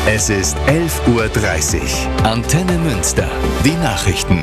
Es ist 11:30 Uhr. Antenne Münster. Die Nachrichten.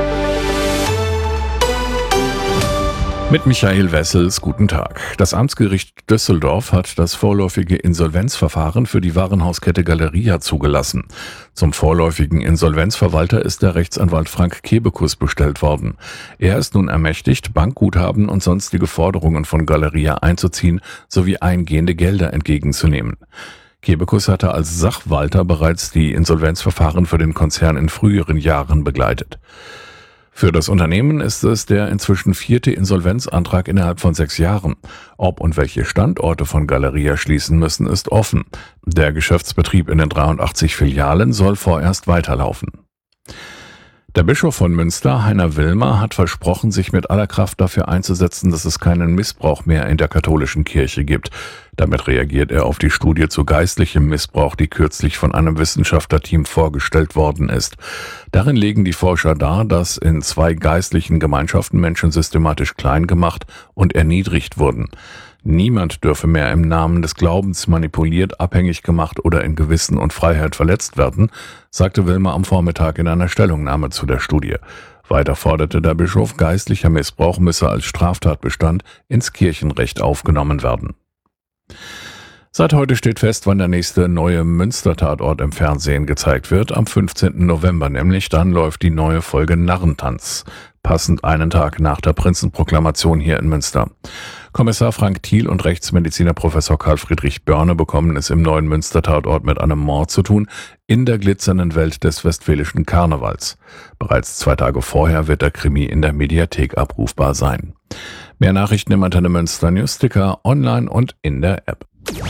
Mit Michael Wessels, guten Tag. Das Amtsgericht Düsseldorf hat das vorläufige Insolvenzverfahren für die Warenhauskette Galeria zugelassen. Zum vorläufigen Insolvenzverwalter ist der Rechtsanwalt Frank Kebekus bestellt worden. Er ist nun ermächtigt, Bankguthaben und sonstige Forderungen von Galeria einzuziehen sowie eingehende Gelder entgegenzunehmen. Kebekus hatte als Sachwalter bereits die Insolvenzverfahren für den Konzern in früheren Jahren begleitet. Für das Unternehmen ist es der inzwischen 4. Insolvenzantrag innerhalb von 6 Jahren. Ob und welche Standorte von Galeria schließen müssen, ist offen. Der Geschäftsbetrieb in den 83 Filialen soll vorerst weiterlaufen. Der Bischof von Münster, Heiner Wilmer, hat versprochen, sich mit aller Kraft dafür einzusetzen, dass es keinen Missbrauch mehr in der katholischen Kirche gibt. Damit reagiert er auf die Studie zu geistlichem Missbrauch, die kürzlich von einem Wissenschaftlerteam vorgestellt worden ist. Darin legen die Forscher dar, dass in 2 geistlichen Gemeinschaften Menschen systematisch klein gemacht und erniedrigt wurden. Niemand dürfe mehr im Namen des Glaubens manipuliert, abhängig gemacht oder in Gewissen und Freiheit verletzt werden, sagte Wilmer am Vormittag in einer Stellungnahme zu der Studie. Weiter forderte der Bischof, geistlicher Missbrauch müsse als Straftatbestand ins Kirchenrecht aufgenommen werden. Seit heute steht fest, wann der nächste neue Münster-Tatort im Fernsehen gezeigt wird. Am 15. November nämlich, dann läuft die neue Folge Narrentanz. Passend einen Tag nach der Prinzenproklamation hier in Münster. Kommissar Frank Thiel und Rechtsmediziner Professor Karl Friedrich Börne bekommen es im neuen Münster-Tatort mit einem Mord zu tun, in der glitzernden Welt des westfälischen Karnevals. Bereits 2 Tage vorher wird der Krimi in der Mediathek abrufbar sein. Mehr Nachrichten im Antenne Münster Newsticker, online und in der App.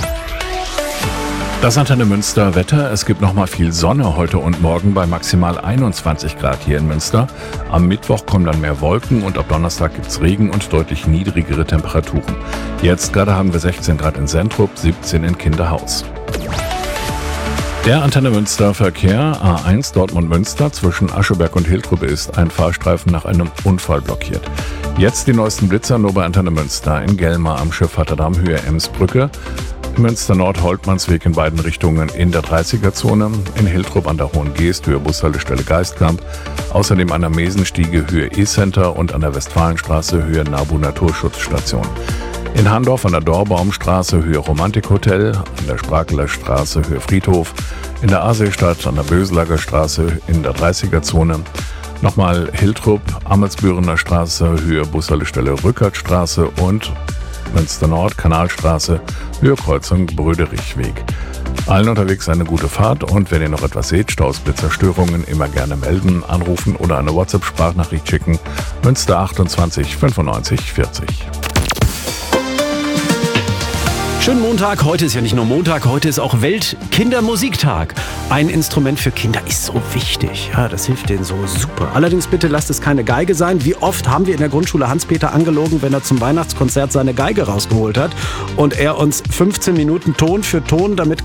Das Antenne Münster Wetter. Es gibt nochmal viel Sonne heute und morgen bei maximal 21 Grad hier in Münster. Am Mittwoch kommen dann mehr Wolken und ab Donnerstag gibt's Regen und deutlich niedrigere Temperaturen. Jetzt gerade haben wir 16 Grad in Sentrup, 17 in Kinderhaus. Der Antenne Münster Verkehr, A1 Dortmund-Münster, zwischen Ascheberg und Hiltrup ist ein Fahrstreifen nach einem Unfall blockiert. Jetzt die neuesten Blitzer nur bei Antenne Münster in Gelma am Schiffvaterdamm Höhe Emsbrücke. Münster Nord Holtmannsweg in beiden Richtungen in der 30er-Zone, in Hiltrup an der Hohen Geest Höhe Bushaltestelle Geistkamp, außerdem an der Mesenstiege Höhe E-Center und an der Westfalenstraße Höhe Nabu Naturschutzstation. In Handorf an der Dorbaumstraße Höhe Romantikhotel, an der Sprakeler Straße Höhe Friedhof, in der Aseestadt an der Böselager Straße in der 30er-Zone, nochmal Hiltrup, Amelsbürener Straße Höhe Bushaltestelle Rückertstraße und Münster Nord, Kanalstraße, Höhe Kreuzung Bröderichweg. Allen unterwegs eine gute Fahrt und wenn ihr noch etwas seht, Staus, Blitzer, Störungen, immer gerne melden, anrufen oder eine WhatsApp-Sprachnachricht schicken. Münster 28 95 40. Schönen Montag, heute ist ja nicht nur Montag, heute ist auch Weltkindermusiktag. Ein Instrument für Kinder ist so wichtig, ja, das hilft denen so super. Allerdings bitte lasst es keine Geige sein. Wie oft haben wir in der Grundschule Hans-Peter angelogen, wenn er zum Weihnachtskonzert seine Geige rausgeholt hat und er uns 15 Minuten Ton für Ton damit